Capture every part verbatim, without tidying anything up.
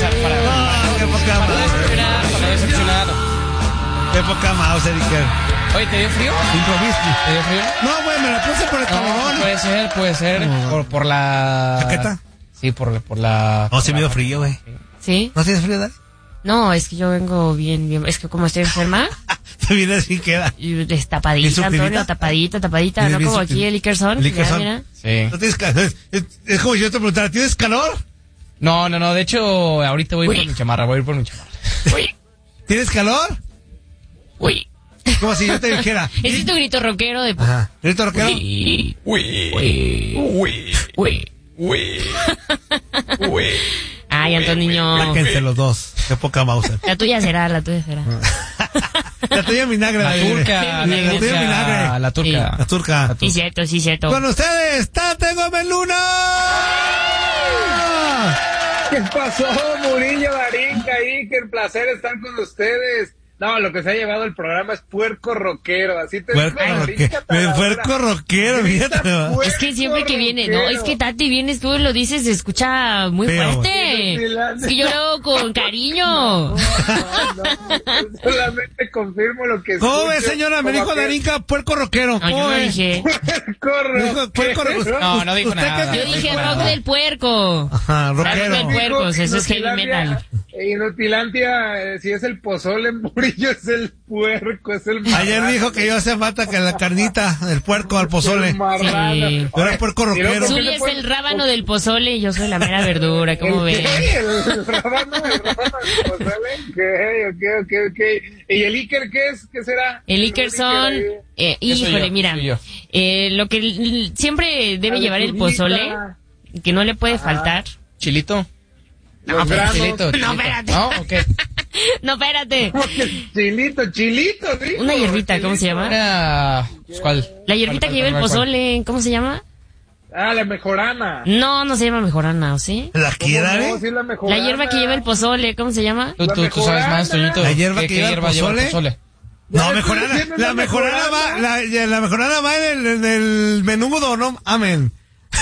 sea, para... No, qué poca para madre. decepcionar, para decepcionar. Qué poca mouse, Iker. Oye, ¿te dio frío? Improviso. ¿Te dio frío? No, güey, me la puse por el No, calorón. puede ser, puede ser. No. Por, por la... ¿Chaqueta? Sí, por, por la... No, sí me dio frío, güey. ¿Sí? ¿No tienes frío, Dani? No, es que yo vengo bien, bien. Es que como estoy enferma, Te vienes así queda. y ¿Y tapadita, surtidita? Antonio, tapadita, tapadita. ¿Vienes No bien como aquí surtidita? el Ikerson. El Ikerson. Mira, Sí. ¿No tienes calor? Es, es, es como si yo te preguntara, ¿tienes calor? No, no, no. De hecho, ahorita voy Uy. por mi chamarra. Voy a ir por mi chamarra. Uy, ¿Tienes calor? uy. Como si yo te dijera. Ese es tu grito rockero de... Ajá. ¿Grito rockero? Uy, Uy. uy, Uy. uy. Uy. Uy. Ay, Antoniño. Sáquense los dos. Qué poca mouse. La tuya será, la tuya será. La tuya vinagre. La Dani. turca. La La tuya turca. vinagre. La turca. La turca. Sí, cierto, sí, cierto. Con ustedes, Tate Gómez Luna. ¿Qué pasó, Murillo, Darinka, Iker? Placer estar con ustedes. No, lo que se ha llevado el programa es puerco rockero, así te Puerco digo, rockero. Darinka Talavera. Puerco rockero, Grita fíjate. ¿no? Es que siempre que viene, no, rockero. es que Tati vienes tú y lo dices, se escucha muy Feo. fuerte. Es que yo lo hago con cariño. No, no, no, solamente confirmo lo que ¿Cómo escucho, ves, señora? Me como dijo que- Darinka, puerco rockero. No, yo ¿Cómo no ves? dije. Puerco Me dijo, puerco rockero. rockero. No, no dijo ¿Usted nada. qué Yo dijo? dije rock del puerco. Ajá, Rock rockero. del puercos, eso es heavy Inutilandia- metal. Inutilandia, eh, si es el pozole, Murillo es el puerco, es el Ayer marrano. dijo que yo hace falta que la carnita, el puerco al pozole. El marrano. Sí. Ahora puerco rockero. Zuli es el rábano del pozole y yo soy la mera verdura, ¿cómo ¿El ven? qué? ¿El rábano? ¿El rábano del pozole? Ok, ok, ok, ok. ¿Y el Iker qué es? ¿Qué será? El Ikerson, eh, Yo soy híjole, yo, mira, soy yo. eh, lo que l- siempre debe llevar el pozole, que no le puede faltar. ¿Chilito? Los granos. Chilito, No, chilito. espérate. No, ok. No, espérate. Chilito, chilito, dijo. Una hierbita, ¿cómo se llama? Era... pues, ¿cuál? La hierbita ¿Cuál, que lleva el cuál, cuál, cuál? pozole, ¿cómo se llama? Ah, la mejorana. No, no se llama mejorana, ¿o sí? ¿La ¿Cómo quiera, no? eh? Sí, la mejorana. La hierba que lleva el pozole, ¿cómo se llama? Tú, tú, tú sabes más, Toñito. ¿La hierba ¿Qué- que qué lleva el hierba lleva el pozole? No, mejorana. La mejorana va, la, ya, la mejorana va en el, en el menudo, no, amén.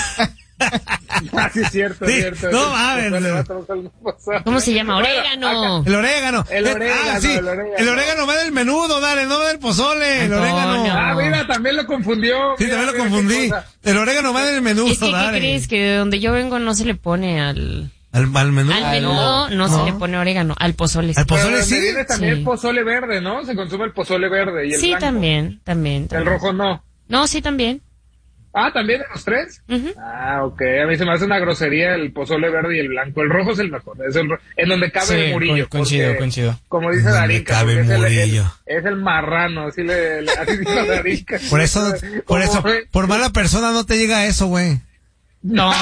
Ah, sí, es cierto, Sí, es cierto. no El mames. pozole va a trabajar el pozole. ¿Cómo se llama? Bueno, Orégano. El orégano. El Eh, orégano, ah, sí. el orégano. El orégano va del menudo, dale, no va del pozole. El Antonio. orégano. Ah, mira, también lo confundió. Sí, Mira, también lo mira qué confundí. cosa. El orégano va del menudo, Es que, ¿qué dale. crees? Que de donde yo vengo no se le pone al... Al, al menudo. Al menudo no, se le pone orégano, al pozole. sí. Al pozole Pero sí. donde viene también Sí. el pozole verde, ¿no? Se consume el pozole verde y el Sí, blanco. también, también, El también. rojo no. No, sí, también. Ah, ¿también de los tres? Ujú. Ah, ok. A mí se me hace una grosería el pozole verde y el blanco. El rojo es el mejor. Es el ro- en donde cabe Sí, el Murillo. co- coincido, porque, coincido. Como dice Donde Darinka. cabe porque es el- Murillo. el- Es el marrano. Así le, le así dijo Darinka. Por eso, por Como eso, ve- por mala persona no te llega eso, güey. No,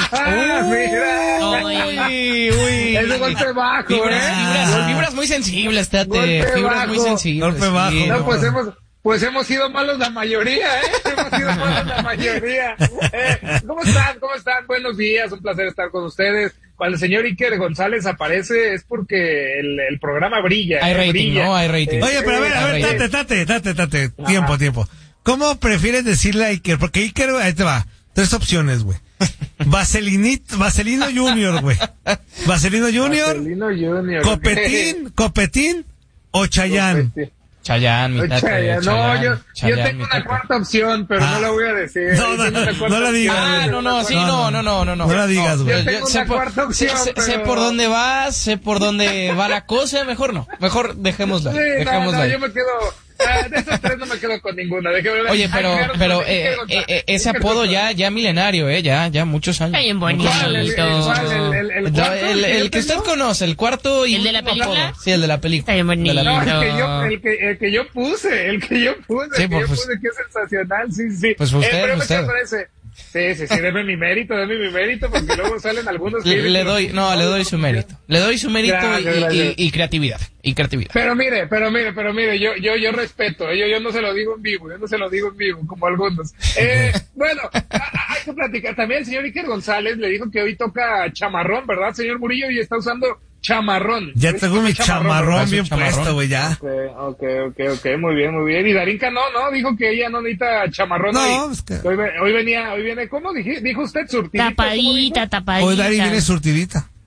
Ah, mira. Uy, uy. Es de golpe bajo, Fibras, ¿eh? fibras, fibras muy sensibles, Tate. Golpe Fibras muy bajo. sensibles. Golpe bajo. sí. No, pues hemos, pues hemos sido malos la mayoría, ¿eh? Hemos sido malos la mayoría. Eh, ¿Cómo están? ¿Cómo están? Buenos días, un placer estar con ustedes. Cuando el señor Iker González aparece es porque el, el programa brilla. Hay eh, rating, brilla. ¿no? Hay rating. Eh, Oye, pero a ver, a ver, Eh, tate, tate, tate, tate. Tiempo, tiempo. ¿Cómo prefieres decirle a Iker? Porque Iker, ahí te va. Tres opciones, güey. Vaselinito, Vaselino Junior, güey. Vaselino Junior, Marcelino Junior. Copetín, Copetín o Chayán. Copetín. Chayán, mi Tate. Chayán. No, Chayán, yo, yo Chayán, tengo mi una Tate. cuarta opción, pero Ah. no la voy a decir. No, no, Tengo una cuarta no la digas, opción. Ah, no, no, sí, No, no, no. no, no, no. No la digas, güey. Yo tengo sé, una por, cuarta opción, sé- sé- pero- sé por dónde vas, sé por dónde va la cosa, mejor no. Mejor dejémosla, Sí, no, dejémosla no, ahí. yo me quedo. Ah, de esos tres no me quedo con ninguna. Déjame ver. Oye, pero, Ay, claro, pero, Iker eh, González, eh, eh, ese Iker apodo González. ya, ya milenario, eh, ya, ya muchos años. Está bien bonito. Muchos ¿Cuál? años. El, el, cuál? El, el, el, cuarto, El, el, el que yo usted tengo? conoce, el cuarto y ¿El de la último película? apodo. Sí, el de la película. Está bien De la bonito. No, película. el que, yo, el, que, el que yo puse, el que yo puse, Sí, el que pues, yo pues- puse, que es sensacional, sí, sí. Pues usted, eh, pero me usted. parece. Sí, sí, sí, deme mi mérito, deme mi mérito, porque luego salen algunos. Le, que- le doy, no, le doy su mérito. Le doy su mérito y, Gracias, gracias. y, y creatividad. Y creatividad. Pero mire, pero mire, pero mire, yo, yo, yo respeto, yo, yo no se lo digo en vivo, yo no se lo digo en vivo, como algunos. Eh, bueno, a- a- hay que platicar. También el señor Iker González le dijo que hoy toca chamarrón, ¿verdad, señor Murillo? Y está usando chamarrón. Ya Hoy tengo toca mi chamarrón ¿verdad? bien Chamarrón. puesto, güey, ya. Ok, ok, ok, ok, muy bien, muy bien. Y Darinka no, no, dijo que ella no necesita chamarrón No, hoy. es que- Hoy, ve- hoy venía, hoy viene, ¿cómo dije, dijo usted? Surtidita. ¿cómo dijo? Tapadita, tapadita. Hoy Dari viene surtidita.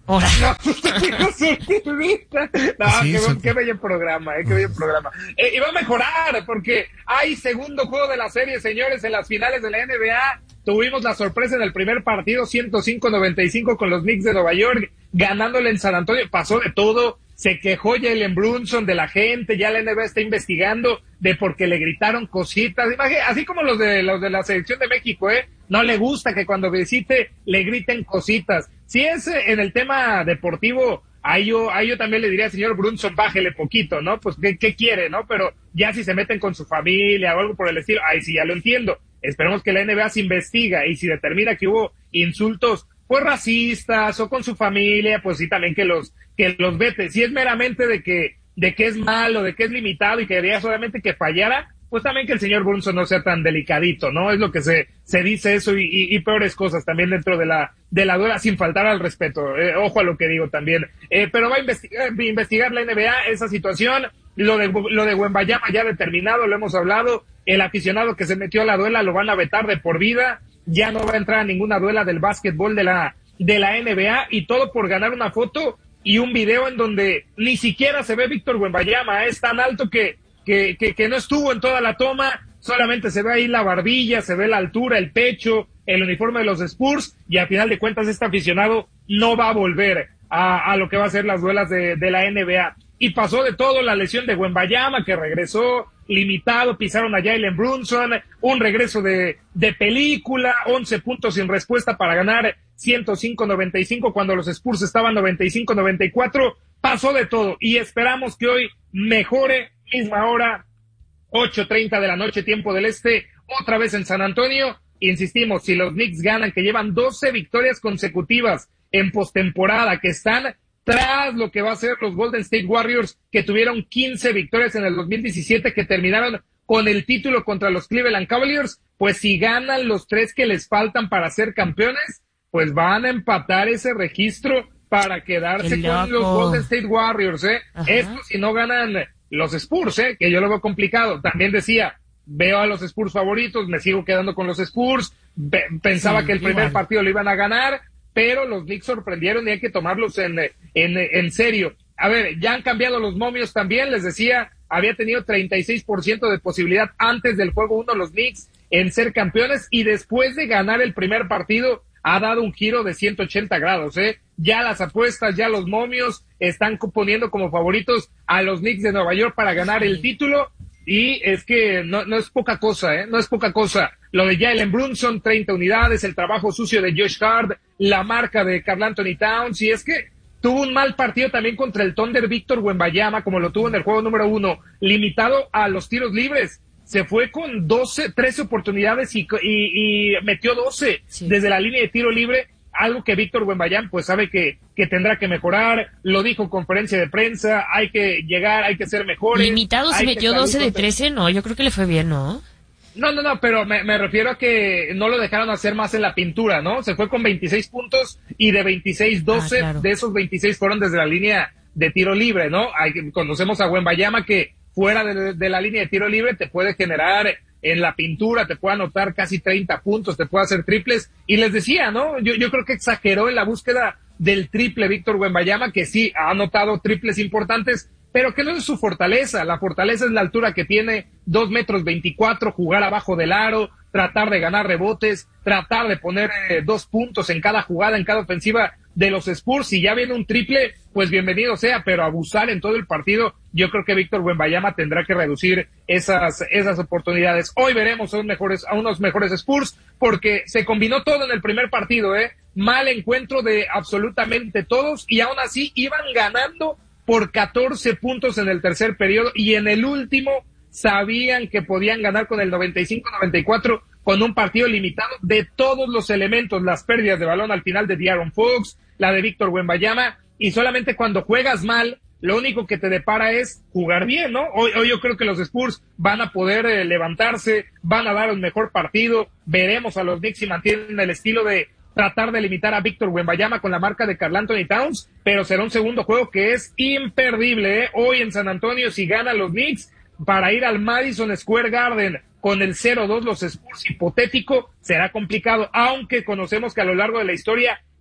Ahora. No, surtidita. No, Sí, qué, surti- qué bello programa, eh, qué bello programa. Eh, y va a mejorar, porque hay segundo juego de la serie, señores, en las finales de la N B A. Tuvimos la sorpresa en el primer partido, ciento cinco noventa y cinco con los Knicks de Nueva York, ganándole en San Antonio. Pasó de todo. Se quejó Jalen Brunson de la gente, ya la N B A está investigando de por qué le gritaron cositas, Imagínate, así como los de los de la selección de México, eh, no le gusta que cuando visite le griten cositas. Si es eh, en el tema deportivo, ahí yo, ahí yo también le diría al señor Brunson, bájele poquito, ¿no? Pues ¿qué, qué quiere, no? Pero ya si se meten con su familia o algo por el estilo, ahí sí ya lo entiendo. Esperemos que la N B A se investiga y si determina que hubo insultos pues racistas o con su familia, pues sí también que los que los vete. Si es meramente de que de que es malo, de que es limitado y que quería solamente que fallara, pues también que el señor Brunson no sea tan delicadito, ¿no? Es lo que se se dice eso y, y, y peores cosas también dentro de la de la duela, sin faltar al respeto. Eh, ojo a lo que digo también. Eh, pero va a investigar, investigar la N B A esa situación. Lo de lo de Wembanyama ya determinado, lo hemos hablado. El aficionado que se metió a la duela lo van a vetar de por vida. Ya no va a entrar a ninguna duela del básquetbol de la de la N B A y todo por ganar una foto y un video en donde ni siquiera se ve Víctor Wembanyama. Es tan alto que, que, que, que no estuvo en toda la toma, solamente se ve ahí la barbilla, se ve la altura, el pecho, el uniforme de los Spurs y al final de cuentas este aficionado no va a volver a, a lo que va a ser las duelas de, de la N B A. Y pasó de todo, la lesión de Wembanyama que regresó limitado, pisaron a Jalen Brunson, un regreso de, de película, once puntos sin respuesta para ganar ciento cinco noventa y cinco cuando los Spurs estaban noventa y cinco noventa y cuatro, pasó de todo y esperamos que hoy mejore, misma hora, ocho treinta de la noche, tiempo del este, otra vez en San Antonio. Insistimos, si los Knicks ganan, que llevan doce victorias consecutivas en postemporada, que están tras lo que va a ser los Golden State Warriors, que tuvieron quince victorias en el dos mil diecisiete, que terminaron con el título contra los Cleveland Cavaliers, pues si ganan los tres que les faltan para ser campeones, pues van a empatar ese registro para quedarse con los Golden State Warriors, ¿eh? Ajá. Esto si no ganan los Spurs, ¿eh? Que yo lo veo complicado. También decía, veo a los Spurs favoritos, me sigo quedando con los Spurs, pensaba sí, que el primer igual. partido lo iban a ganar, pero los Knicks sorprendieron y hay que tomarlos en, en, en serio. A ver, ya han cambiado los momios también, les decía, había tenido treinta y seis por ciento de posibilidad antes del juego uno los Knicks en ser campeones y después de ganar el primer partido ha dado un giro de ciento ochenta grados, ¿eh? Ya las apuestas, ya los momios están poniendo como favoritos a los Knicks de Nueva York para ganar el título y es que no, no es poca cosa, ¿eh? No es poca cosa. Lo de Jalen Brunson, treinta unidades, el trabajo sucio de Josh Hart, la marca de Karl Anthony Towns, y es que tuvo un mal partido también contra el Thunder Víctor Wembanyama, como lo tuvo en el juego número uno, limitado a los tiros libres. Se fue con doce, trece oportunidades y, y, y metió doce sí. desde la línea de tiro libre, algo que Víctor Wembanyama pues sabe que, que tendrá que mejorar, lo dijo en conferencia de prensa, hay que llegar, hay que ser mejores. Limitado se metió doce de trece, no, yo creo que le fue bien, ¿no? No, no, no, pero me, me refiero a que no lo dejaron hacer más en la pintura, ¿no? Se fue con veintiséis puntos y de veintiséis, doce, ah, claro. de esos veintiséis fueron desde la línea de tiro libre, ¿no? Hay, conocemos a Wembanyama que fuera de, de la línea de tiro libre te puede generar en la pintura, te puede anotar casi treinta puntos, te puede hacer triples. Y les decía, ¿no? Yo, yo creo que exageró en la búsqueda del triple Víctor Wembanyama, que sí ha anotado triples importantes, pero que no es su fortaleza. La fortaleza es la altura que tiene, dos metros veinticuatro, jugar abajo del aro, tratar de ganar rebotes, tratar de poner eh, dos puntos en cada jugada, en cada ofensiva de los Spurs. Si ya viene un triple, pues bienvenido sea, pero abusar en todo el partido, yo creo que Víctor Wembanyama tendrá que reducir esas esas oportunidades. Hoy veremos a, un mejores, a unos mejores Spurs, porque se combinó todo en el primer partido, ¿eh? Mal encuentro de absolutamente todos, y aún así iban ganando por catorce puntos en el tercer periodo, y en el último sabían que podían ganar con el noventa y cinco noventa y cuatro, con un partido limitado de todos los elementos, las pérdidas de balón al final de De'Aaron Fox, la de Víctor Wembanyama, y solamente cuando juegas mal, lo único que te depara es jugar bien, ¿no? Hoy, hoy yo creo que los Spurs van a poder eh, levantarse, van a dar un mejor partido, veremos a los Knicks si mantienen el estilo de tratar de limitar a Víctor Wembanyama con la marca de Karl Anthony Towns, pero será un segundo juego que es imperdible, ¿eh? Hoy en San Antonio, si ganan los Knicks, para ir al Madison Square Garden con el cero dos los Spurs hipotético, será complicado, aunque conocemos que a lo largo de la historia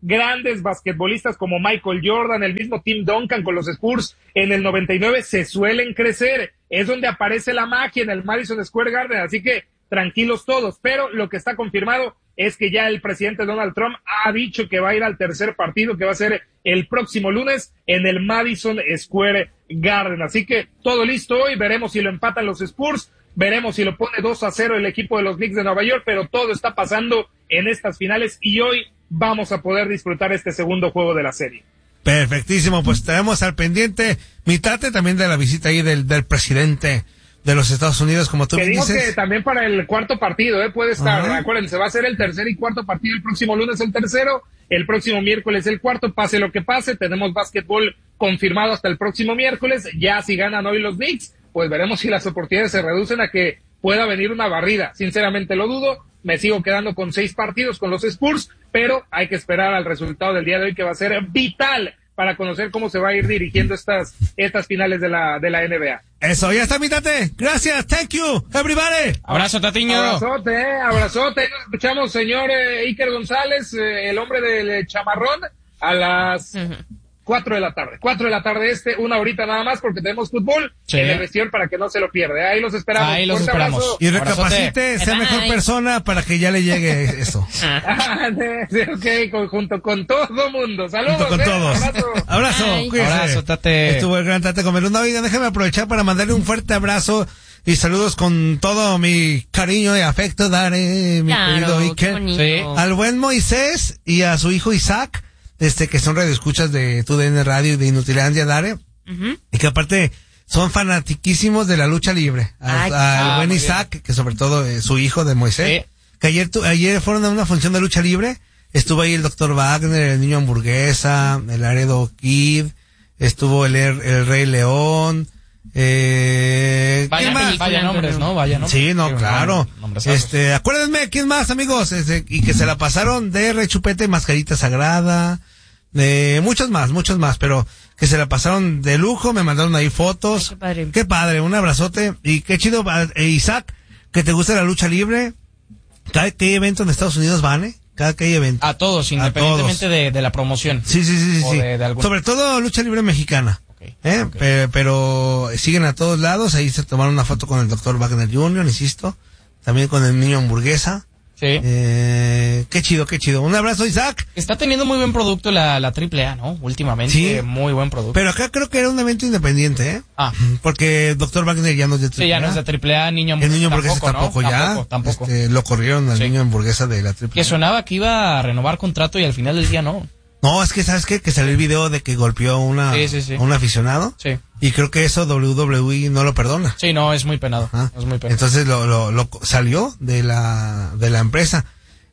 grandes basquetbolistas como Michael Jordan, el mismo Tim Duncan con los Spurs en el noventa y nueve se suelen crecer, es donde aparece la magia en el Madison Square Garden, así que tranquilos todos, pero lo que está confirmado es que ya el presidente Donald Trump ha dicho que va a ir al tercer partido, que va a ser el próximo lunes en el Madison Square Garden, así que todo listo hoy, veremos si lo empatan los Spurs, veremos si lo pone dos a cero el equipo de los Knicks de Nueva York, pero todo está pasando en estas finales y hoy vamos a poder disfrutar este segundo juego de la serie. Perfectísimo, pues tenemos al pendiente mitate también de la visita ahí del, del presidente de los Estados Unidos, como tú que digo dices. Que también para el cuarto partido, eh, puede estar, uh-huh. Acuérdense, va a ser el tercer y cuarto partido, el próximo lunes el tercero, el próximo miércoles el cuarto, pase lo que pase, tenemos básquetbol confirmado hasta el próximo miércoles, ya si ganan hoy los Knicks, pues veremos si las oportunidades se reducen a que pueda venir una barrida, sinceramente lo dudo, me sigo quedando con seis partidos con los Spurs, pero hay que esperar al resultado del día de hoy que va a ser vital para conocer cómo se va a ir dirigiendo estas estas finales de la de la N B A. Eso, ya está, mitate. Gracias, thank you, everybody. Abrazo, Tatiño. Abrazote, eh, abrazote. Nos escuchamos, señor eh, Iker González, eh, el hombre del eh, chamarrón, a las uh-huh. cuatro de la tarde. Cuatro de la tarde este, una horita nada más, porque tenemos fútbol sí. en el vestidor para que no se lo pierda. Ahí los esperamos. Ahí los Fuerte esperamos. abrazo. Y recapacite, sea Bye. mejor persona para que ya le llegue eso. Ok, con, junto con todo mundo. Saludos. Junto con eh, todos. Abrazo. Abrazo, Bye. cuídese. Abrazo, Tate. Estuvo el gran Tate Comelunda. Oiga, déjame aprovechar para mandarle un fuerte abrazo y saludos con todo mi cariño y afecto, Dare, mi Claro, querido qué Iker. bonito. Sí. Al buen Moisés y a su hijo Isaac, este que son radioescuchas de Tu D N Radio y de Inutilandia, Dare, Uh-huh. y que aparte son fanatiquísimos de la lucha libre. Al, Ay, al ah, buen muy Isaac, que sobre todo eh, su hijo de Moisés, Sí. que ayer, tu, ayer fueron a una función de lucha libre, estuvo ahí el doctor Wagner, el niño hamburguesa, el Laredo Kid, estuvo el, el Rey León, eh, Vaya, ¿quién más? vaya nombres, ¿no? Vaya nombres. Sí, no, Qué claro. nombresazos. Este, acuérdenme, ¿quién más, amigos? Este, y que se la pasaron de Rechupete, Mascarita Sagrada, de muchos más, muchos más, pero que se la pasaron de lujo, me mandaron ahí fotos. Ay, qué padre. Qué padre, un abrazote. Y qué chido, eh, Isaac, que te gusta la lucha libre. Cada que hay evento en Estados Unidos van, ¿eh? Cada que hay evento. A todos, independientemente de, de la promoción. Sí, sí, sí, sí. O sí. de- de algún- Sobre todo lucha libre mexicana. Ok, ¿eh? ok. Pero, pero siguen a todos lados. Ahí se tomaron una foto con el doctor Wagner junior, insisto. También con el niño hamburguesa. Sí. Eh, qué chido, qué chido. Un abrazo, Isaac. Está teniendo muy buen producto la, la triple A, ¿no? Últimamente. Sí. Muy buen producto. Pero acá creo que era un evento independiente, ¿eh? Ah. Porque el doctor Wagner ya no es de Sí, ya no es de triple A, niño El hamburguesa. niño hamburguesa tampoco, tampoco, ¿no? ya. Tampoco, tampoco. Este, lo corrieron al Sí. niño hamburguesa de la triple Que sonaba que iba a renovar contrato y al final del día no. No, es que, ¿sabes qué? Que salió el video de que golpeó a una, Sí, sí, sí. a un aficionado. Sí. Y creo que eso W W E no lo perdona. Sí, no, es muy penado. Ajá. Es muy penado. Entonces lo, lo, lo salió de la, de la empresa.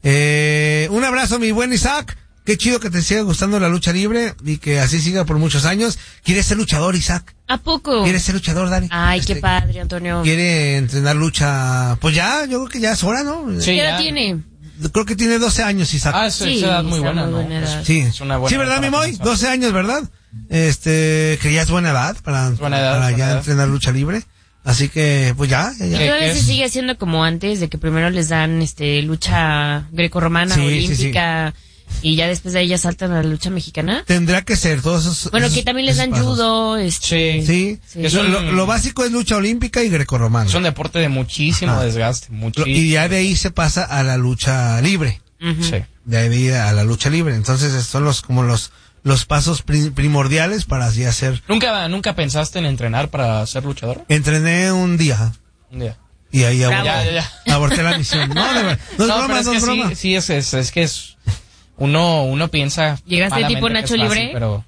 Eh, un abrazo, mi buen Isaac. Qué chido que te siga gustando la lucha libre y que así siga por muchos años. ¿Quieres ser luchador, Isaac? ¿A poco? ¿Quieres ser luchador, Dani? Ay, qué Este, padre, Antonio. ¿Quiere entrenar lucha? Pues ya, yo creo que ya es hora, ¿no? Sí, ¿Qué edad ya. tiene? Creo que tiene doce años, Isaac. Ah, es, Sí, es edad muy está buena, muy ¿no? buena edad. Es- Sí, es una buena sí, ¿verdad, edad mi para Moy? comenzar. doce años, ¿verdad? Este, que ya es buena edad para, buena edad, para buena ya edad. entrenar lucha libre. Así que, pues ya, ya, Y ya. ¿Qué- todavía qué se es? sigue haciendo como antes, de que primero les dan este lucha grecorromana, Sí, sí, olímpica, y ya después de ahí ya saltan a la lucha mexicana. Tendrá que ser todos esos. Bueno, esos- que también les esos dan pasos. judo, este... Sí. Sí, Sí. Es Lo, un- lo- lo básico es lucha olímpica y grecorromana. Es un deporte de muchísimo Ajá. desgaste, Lo- muchísimo. Y ya de ahí se pasa a la lucha libre. Ujú. Sí. De ahí a la lucha libre. Entonces son los, como los, los pasos pri- primordiales para así hacer. ¿Nunca, ¿Nunca pensaste en entrenar para ser luchador? Entrené un día Un día. y ahí Bravo. Ya, ya, ya. aborté la misión. No, de verdad. No es No, broma, pero es no que es broma. sí, sí, es, es, es que es... Uno, uno piensa... ¿Llegaste malamente tipo que Nacho es fácil, Libre? Pero...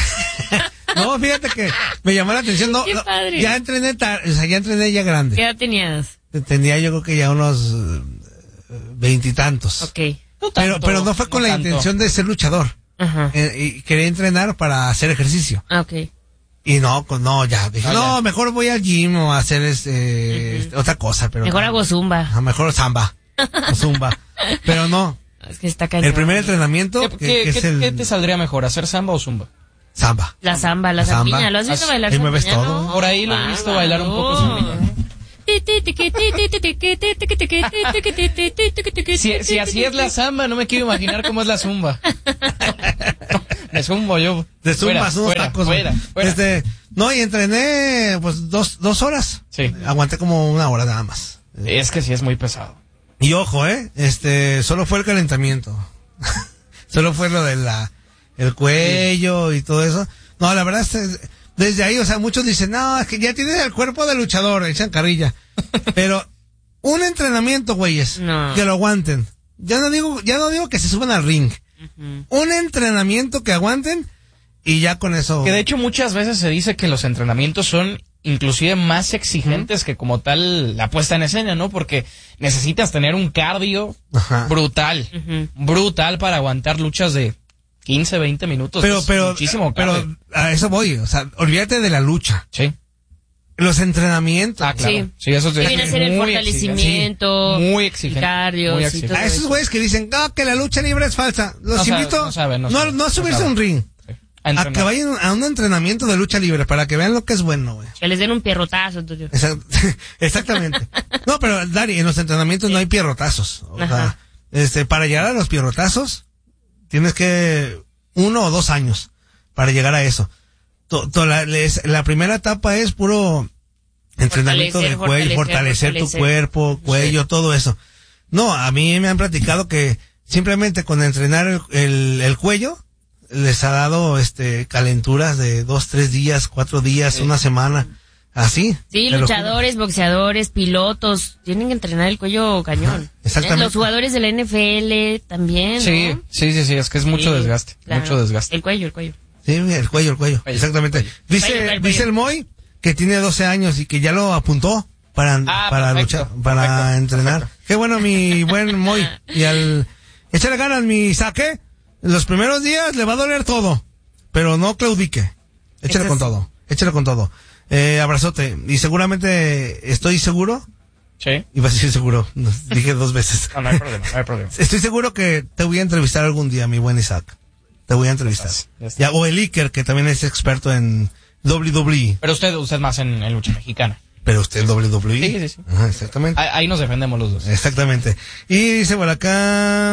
No, fíjate que me llamó la atención. No, Qué no, padre. ya entrené, tar- o sea, ya entrené ya grande. ¿Qué edad tenías? Tenía yo creo que ya unos eh, veintitantos. Ok. No Pero, tanto, pero no fue con la tanto. intención de ser luchador. Ajá. Eh, y quería entrenar para hacer ejercicio. Ah, ok. Y no, pues no, ya. Dije, Ah, no, ya. mejor voy al gym o a hacer este, este, otra cosa. Pero Mejor no. hago zumba. Ajá, mejor samba. O zumba. Pero no. Es que está cañón. El primer entrenamiento, ¿Qué, que, qué- que es qué- el qué te saldría mejor, hacer samba o zumba? samba. La zamba, la La samba. zampiña. ¿Lo has visto Así- bailar ahí mueves zampiña, todo. no? Por ahí lo he visto bailar un poco Bárbaro. zampiña. Ti, Si, si así es la samba, no me quiero imaginar cómo es la zumba. De zumbo yo. De zumbas unos fuera, tacos. Fuera, fuera. Este, no, y entrené pues dos, dos horas. Sí. Aguanté como una hora nada más. Es que sí es muy pesado. Y ojo, eh, este, solo fue el calentamiento. Solo fue lo de la, el cuello y todo eso. No, la verdad es que desde ahí, o sea, muchos dicen, no, es que ya tienes el cuerpo de luchador, echan carrilla. Pero un entrenamiento, güeyes, No. que lo aguanten. Ya no digo, ya no digo que se suban al ring. Ujú. Un entrenamiento que aguanten y ya con eso. Que de hecho muchas veces se dice que los entrenamientos son inclusive más exigentes que como tal la puesta en escena, ¿no? Porque necesitas tener un cardio Ajá. brutal, Ujú. brutal para aguantar luchas de quince, veinte minutos. Pero, Es pero, muchísimo cardio. pero a eso voy, o sea, olvídate de la lucha. Sí. Los entrenamientos. Ah, claro. Sí. Sí, eso es Que viene a ser el muy fortalecimiento, exigente. Sí, muy exigente. el cardio, Muy sí, exigente. todo A esos eso. güeyes que dicen, ah, que la lucha libre es falsa. Los No saben, invito no saben, no no, saben, no a subirse no a un saben. ring. Sí. A A entrenar. que vayan a un entrenamiento de lucha libre para que vean lo que es bueno, güey. Que les den un pierrotazo, tuyo. Exact- Exactamente. No, pero Dari, en los entrenamientos no hay pierrotazos. O sea, Ajá. este, para llegar a los pierrotazos, tienes que uno o dos años para llegar a eso. To- to- la, les- la primera etapa es puro entrenamiento Fortalecer, del cuello, fortalecer, fortalecer, tu fortalecer. cuerpo, cuello, todo eso. No, a mí me han platicado que simplemente con entrenar el, el, el cuello les ha dado este calenturas de dos, tres días, cuatro días, Sí. una semana, así. Sí, te lo juro. luchadores, boxeadores, pilotos, tienen que entrenar el cuello cañón. Ajá, exactamente. Los jugadores de la N F L también, ¿no? Sí, sí, sí, sí, es que es mucho Sí, desgaste, claro. mucho desgaste. El cuello, el cuello. Sí, el cuello, el cuello, Cuello, exactamente. cuello. Dice, Cuello, cuello, dice cuello. el Moy que tiene doce años y que ya lo apuntó para, Ah, para perfecto, luchar, para perfecto, entrenar. perfecto. Qué bueno, mi buen Moy. Y al echarle ganas, mi saque, los primeros días le va a doler todo, pero no claudique. Échale Eso con sí. todo, échale con todo. Eh, abrazote. Y seguramente, estoy seguro, Sí. iba a decir seguro, no, dije dos veces. No, no hay problema, no hay problema. Estoy seguro que te voy a entrevistar algún día, mi buen Isaac. Te voy a entrevistar. Ya estás, ya estás. Ya, o el Iker, que también es experto en doble u doble u E. Pero usted, usted más en, en lucha mexicana. Pero usted es doble u doble u E. Sí, sí, sí. Ajá, exactamente. Ahí, ahí nos defendemos los dos. Exactamente. Y dice por acá,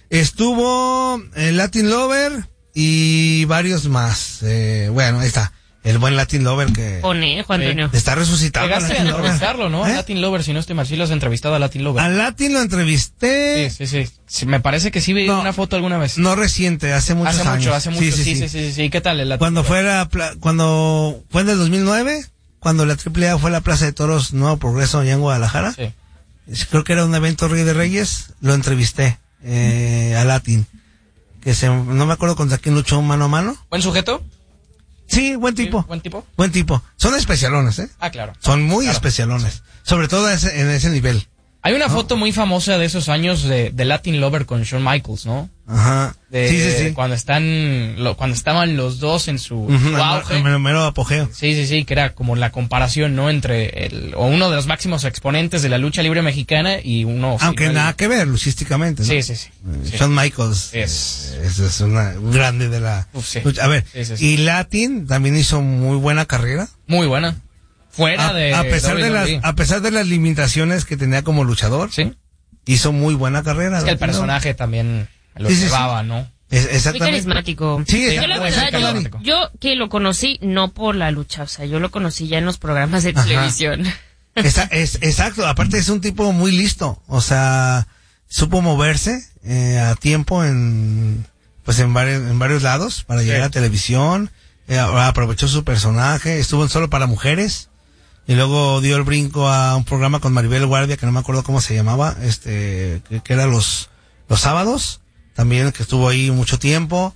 estuvo el Latin Lover y varios más. Eh, bueno, ahí está. El buen Latin Lover que Pone, Juan Sí. Antonio. está resucitando. Llegaste a Latin Lover. entrevistarlo, ¿no? ¿Eh? A Latin Lover, si no estoy mal, sí lo has entrevistado a Latin Lover. Al Latin lo entrevisté. Sí, sí, sí, sí. Me parece que sí vi No. una foto alguna vez. No reciente, hace muchos hace años. mucho, hace mucho. Sí, sí, sí, sí, sí. ¿Qué tal el Latin Cuando Lover? fue la pla- cuando fue en el dos mil nueve, cuando la Triple A fue a la Plaza de Toros Nuevo Progreso allá en Guadalajara. Sí. Creo que era un evento Rey de Reyes, lo entrevisté eh, a Latin, que se, no me acuerdo contra quién luchó mano a mano. ¿Buen sujeto? Sí, buen Sí, tipo, ¿Buen tipo? buen tipo. Son especialones, ¿eh? Ah, claro. Son muy Claro. especialones, sobre todo a ese- en ese nivel. Hay una foto muy famosa de esos años de, de Latin Lover con Shawn Michaels, ¿no? Ajá. De, sí, sí, sí. Cuando están, lo- cuando estaban los dos en su, Ujú, su el auge. mero- el mero apogeo. Sí, sí, sí, que era como la comparación, ¿no? Entre el, o uno de los máximos exponentes de la lucha libre mexicana y uno... Aunque sí, nada que ver, luchísticamente, ¿no? Sí, sí, sí. Eh, sí. Shawn Michaels Es- eh, es, es una un grande de la Uf, sí. lucha. A ver, Sí, sí, sí. y Latin también hizo muy buena carrera. Muy buena. Fuera A, de... a pesar de las W W E. a pesar de las limitaciones que tenía como luchador, Sí. hizo muy buena carrera. Es que el Latin, ¿no? personaje también lo Sí, sí, sí. llevaba, ¿no? Es- Muy exactamente. carismático. Sí, yo exacto, la muy verdad, yo, carismático. yo que lo conocí no por la lucha, o sea, yo lo conocí ya en los programas de Ajá. televisión. Esa- es, exacto, aparte es un tipo muy listo, o sea, supo moverse eh, a tiempo en pues en varios en varios lados para llegar Sí. a televisión, eh, aprovechó su personaje, estuvo en Solo para Mujeres y luego dio el brinco a un programa con Maribel Guardia que no me acuerdo cómo se llamaba, este que, que era los los sábados, también que estuvo ahí mucho tiempo.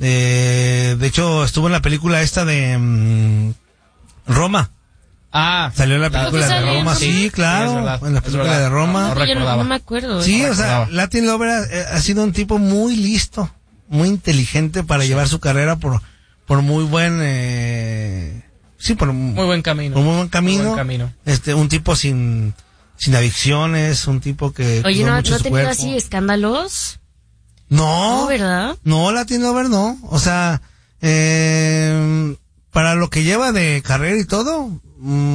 Eh, de hecho estuvo en la película esta de mm, Roma. Ah. Salió en la película ¿sí de sale en Roma, Roma? sí, Sí, claro, es verdad, en la es película verdad. de Roma. No Yo no, recordaba. no me acuerdo. Sí, ¿eh? o sea, recordaba. Latin Lover ha, ha sido un tipo muy listo, muy inteligente para llevar su carrera por por muy buen eh, sí, por Muy buen camino. por muy buen camino. Muy buen camino. Este, un tipo sin sin adicciones, un tipo que Oye, cuida ¿no, mucho ¿no ha su tenido cuerpo. así escándalos? No, No, ¿verdad? no, Latin Lover no, o sea, eh, para lo que lleva de carrera y todo, mm,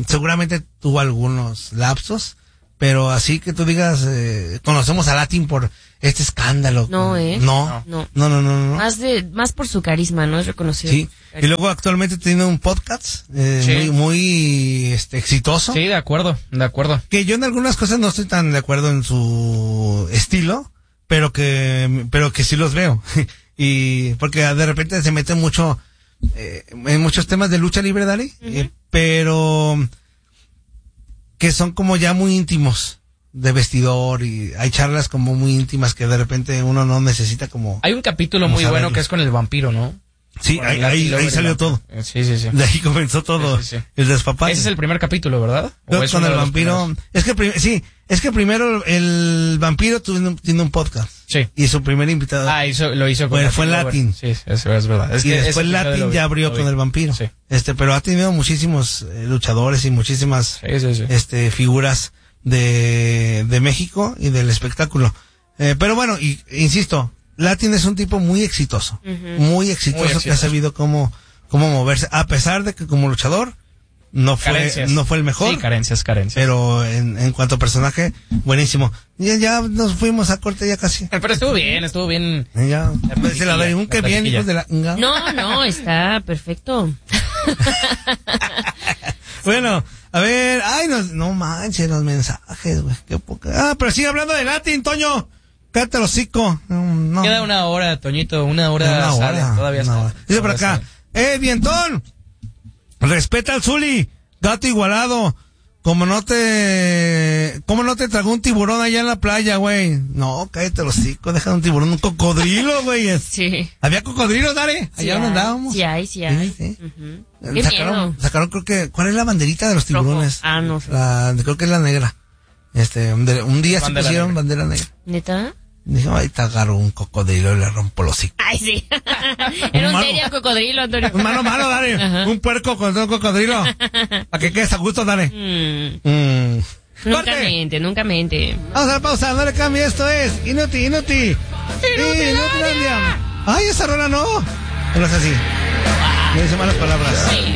seguramente tuvo algunos lapsos, pero así que tú digas, eh, conocemos a Latin por este escándalo. No, ¿eh? No, no, no, no, no. no. Más de, más por su carisma, ¿no? Es reconocido. Sí, y luego actualmente tiene un podcast eh, Sí. muy, muy este, exitoso. Sí, de acuerdo, de acuerdo. Que yo en algunas cosas no estoy tan de acuerdo en su estilo, pero que, pero que sí los veo. Y porque de repente se mete mucho, eh, en muchos temas de lucha libre, Dale, uh-huh. eh, pero que son como ya muy íntimos de vestidor y hay charlas como muy íntimas que de repente uno no necesita como... Hay un capítulo muy saberlo. bueno que es con el vampiro, ¿no? Sí, Con ahí, el ahí, ahí salió todo. Sí, sí, sí. De ahí comenzó todo, sí, sí, sí. el despapalle. Ese es el primer capítulo, ¿verdad? ¿O es con uno el de los vampiro. primeros? Es que prim- sí, es que primero el vampiro tuvo- tiene un podcast. Sí. Y su primer invitado. Ah, hizo, lo hizo con Bueno, fue en Latin Latin. Lover. Sí, es, es verdad. Es y que después ese episodio Latin lo vi, ya abrió lo con vi. el vampiro. Sí. Este, pero ha tenido muchísimos eh, luchadores y muchísimas Sí, sí, sí. este figuras de de México y del espectáculo. Eh, pero bueno, y insisto, Latin es un tipo muy exitoso, Ujú. muy exitoso, Muy que ha exitoso. sabido cómo cómo moverse, a pesar de que como luchador no fue Carencias. no fue el mejor. Sí, carencias, carencias. Pero en, en cuanto a personaje, buenísimo. Ya, ya nos fuimos a corte ya casi. Pero estuvo bien, estuvo bien. Ya. La Se la doy un que la bien, platiquilla. hijos de la... ya. No, no, está perfecto. Bueno, a ver, ay, nos, no manches los mensajes, güey, qué poca. Ah, pero sigue hablando de Latin, Toño. Cállate el hocico. No, no. Queda una hora, Toñito, una hora Una sale, hora, todavía una sale. hora. Dice por Todavía acá, sale. eh, Dientón, respeta al Zuli, gato igualado. Como no te, como no te tragó un tiburón allá en la playa, güey. No, cállate el hocico, deja un tiburón, un cocodrilo, güey. Sí. ¿Había cocodrilos, Dale? Sí Allá donde hay, andábamos. Sí hay, sí hay. Sí, sí. Ujú. Qué Sacaron, miedo. sacaron creo que, ¿cuál es la banderita de los tiburones? Rojo. Ah, no sé. La, creo que es la negra. Este, un, de- un día se Bandera pusieron negra. bandera negra. ¿Neta? Dijo, ahí te agarro un cocodrilo y le rompo los hocico. Ay, sí. Era un malo. serio cocodrilo, Antonio. Un mano malo, dale. Ajá. Un puerco con un cocodrilo. Para que quedes a gusto, dale. Mm, Mm. nunca Corte. mente, nunca mente. Vamos a la pausa, no le cambie, esto es Inuti, Inuti. Inutilandia. Ay, esa rola no. No es así. No dice malas palabras. Sí.